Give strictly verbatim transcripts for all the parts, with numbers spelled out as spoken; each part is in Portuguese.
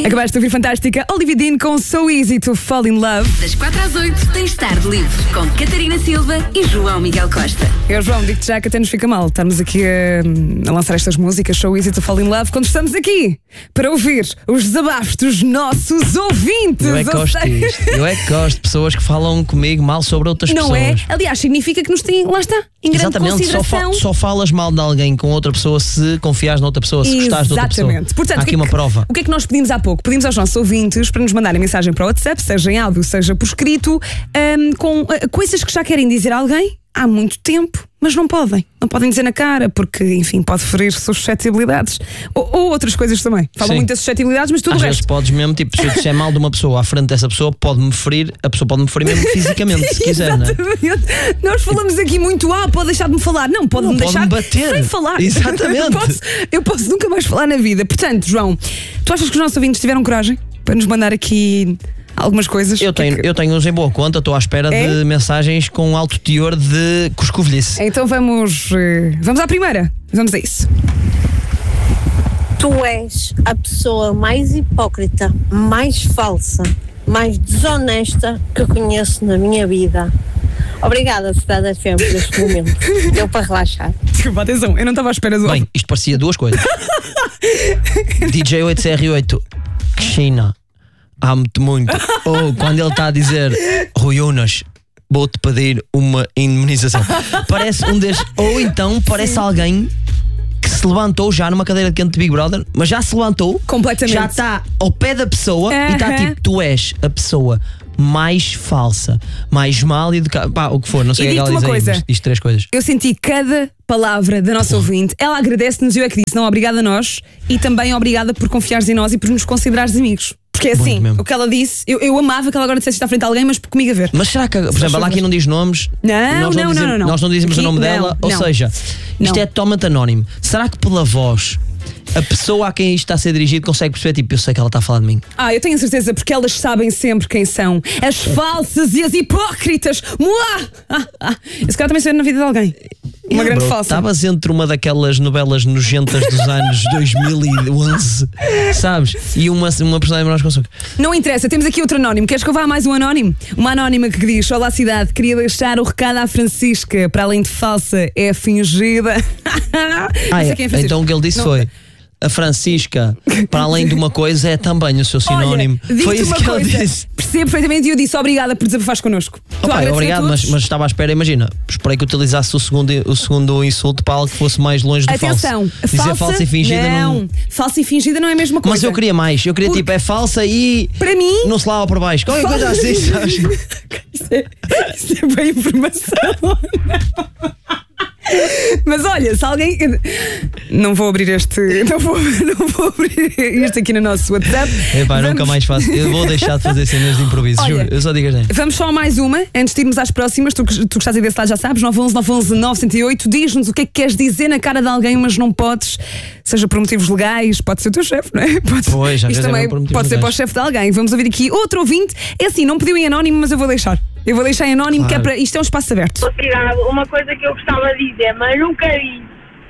Acabaste de ouvir Fantástica, Olivia Dean com So Easy to Fall in Love. Das quatro às oito tens Tarde Livre com Catarina Silva e João Miguel Costa. Eu, João, digo-te já que até nos fica mal estarmos aqui a, a lançar estas músicas So Easy to Fall in Love quando estamos aqui para ouvir os desabafos dos nossos ouvintes. Eu é que gosto sei... disto. Eu é que gosto de pessoas que falam comigo mal sobre outras Não pessoas. é? Aliás, significa que nos têm, lá está, em grande Exatamente, só, consideração. fa só falas mal de alguém com outra pessoa se confiares noutra pessoa, se gostares de outra pessoa. Exatamente. Portanto, há aqui que, uma prova. O que é que nós pedimos há pouco? Pedimos aos nossos ouvintes para nos mandarem mensagem para o WhatsApp, seja em áudio, seja por escrito, um, com uh, coisas que já querem dizer a alguém há muito tempo, mas não podem. Não podem dizer na cara, porque, enfim, pode ferir suscetibilidades. Ou, ou outras coisas também. Falam Sim. muitas suscetibilidades, mas tudo o Às resto. vezes podes mesmo, tipo, se eu disser mal de uma pessoa à frente dessa pessoa, pode-me ferir, a pessoa pode-me ferir mesmo fisicamente, se quiser, não é? Exatamente. Nós falamos aqui muito, ah, pode deixar de me falar. Não, pode-me Não, deixar pode-me bater. sem falar. Exatamente. eu, posso, eu posso nunca mais falar na vida. Portanto, João, tu achas que os nossos ouvintes tiveram coragem para nos mandar aqui algumas coisas? Eu tenho, eu tenho uns em boa conta, estou à espera É? de mensagens com alto teor de coscovilhice. Então vamos, eh, vamos à primeira. Vamos a isso. Tu és a pessoa mais hipócrita, mais falsa, mais desonesta que eu conheço na minha vida. Obrigada, Cidade F M, por este momento. Deu para relaxar. Desculpa, atenção, eu não estava à espera do. Bem, isto parecia duas coisas. D J oito C R oito, China, amo-te muito. Ou quando ele está a dizer, Rui Unas, vou-te pedir uma indemnização. Parece um destes. Ou então parece alguém que se levantou já numa cadeira de canto de Big Brother, mas já se levantou, Completamente. já está ao pé da pessoa e está Aham. tipo, tu és a pessoa mais falsa, mais mal educada, pá, o que for, não sei o que é que digo-te ela uma diz aí, coisa. mas diz três coisas. Eu senti cada palavra da nossa ouvinte. Ela agradece-nos e eu é que disse, não, obrigada a nós e também obrigada por confiares em nós e por nos considerares amigos. Porque é assim, mesmo. o que ela disse, eu, eu amava que ela agora dissesse isto à frente de alguém, mas comigo a ver. Mas será que, por exemplo, ela aqui não diz nomes? Não, nós não, dizemos, não, não, não. Nós não dizemos Aqui, o nome não, dela, ou não. seja, isto Não. é totalmente anónimo. Será que pela voz a pessoa a quem isto está a ser dirigido consegue perceber, tipo, eu sei que ela está a falar de mim? Ah, eu tenho a certeza, porque elas sabem sempre quem são. As falsas e as hipócritas. Muá! Ah, ah. Esse cara também saiu na vida de alguém. Uma Yeah, grande bro, falsa. Estavas entre uma daquelas novelas nojentas dos anos dois mil e onze, sabes? E uma, uma personagem mais com Não interessa, temos aqui outro anónimo. Queres que eu vá a mais um anónimo? Uma anónima que diz: olá cidade, queria deixar o recado à Francisca. Para além de falsa, é fingida. Ah, Não sei é. quem é Francisca. Então o que ele disse Não- foi: a Francisca, para além de uma coisa, é também o seu sinónimo. Olha, digo-te Foi isso uma que coisa, ele disse. percebo perfeitamente e eu disse obrigada por desabafares connosco. Estou a Opa, agradecer a obrigado, mas, todos. mas estava à espera, imagina. Esperei que utilizasse o segundo, o segundo insulto para algo que fosse mais longe do Atenção, falso. Dizer falsa, falsa e fingida não. não. Falsa e fingida não é a mesma coisa. Mas eu queria mais. Eu queria Porque- tipo, é falsa e. Para mim. Não se lava por baixo. Qualquer coisa assim, sabes? Isso é, isso é bem informação. Não. Mas olha, se alguém. Não vou abrir este. Não vou, não vou abrir isto aqui no nosso WhatsApp. Epá, Vamos- nunca mais faço. Eu vou deixar de fazer cenas de improviso, Olha, juro. Eu só digo as neiras. Vamos só a mais uma, antes de irmos às próximas. Tu, tu que estás aí desse lado já sabes, nove um um, nove um um, nove zero oito. Diz-nos o que é que queres dizer na cara de alguém, mas não podes, seja por motivos legais, pode ser o teu chefe, não é? Pode, Pois, às isto vezes é também mesmo por motivos pode ser legais. para o chefe de alguém. Vamos ouvir aqui outro ouvinte. É assim, não pediu em anónimo, mas eu vou deixar. Eu vou deixar em anónimo, Claro. que é para. Isto é um espaço aberto. Cidade, uma coisa que eu gostava de dizer, mas nunca disse,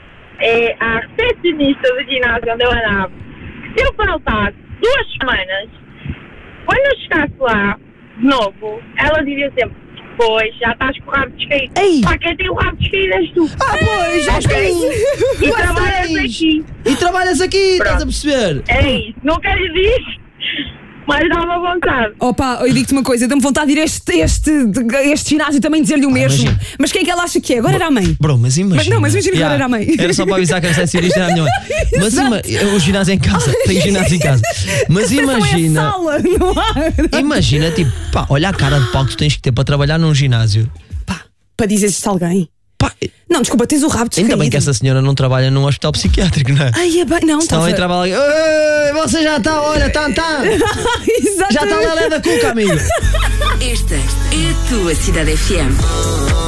é à recepcionista do ginásio onde eu andava, que se eu faltasse duas semanas, quando eu chegasse lá, de novo, ela dizia sempre: pois, já estás com o rabo descaído. Ei! Pá, quem tem o rabo descaído és tu. Ah, pois, já Ok? estou. E Tu és trabalhas três. aqui. E trabalhas aqui, estás a perceber? É isso. Não quero dizer, mas dá-me vontade. Opa, eu digo-te uma coisa, dá-me vontade de ir a este, este, este ginásio também dizer-lhe o mesmo. imagina. Mas quem é que ela acha que é? Agora era a mãe. Bro, mas imagina. Mas não, mas imagina que agora era a mãe. Era só para avisar que a recepcionista era a minha mãe. Mas ima... o ginásio em casa. Tenho ginásio em casa. Mas imagina. Não é sala, não há. Imagina, tipo, pá, olha a cara de pau que tu tens que ter para trabalhar num ginásio. Pá, para dizer isto a alguém. Pá, Não, desculpa, tens o rabo descaído. ainda bem que essa senhora não trabalha num hospital psiquiátrico, não é? Ai, é bem, não, Então estava... aí trabalha alguém. "Ei, você já está, olha, tá, tá. Já está lá da cuca, amigo. Esta é a tua Cidade F M.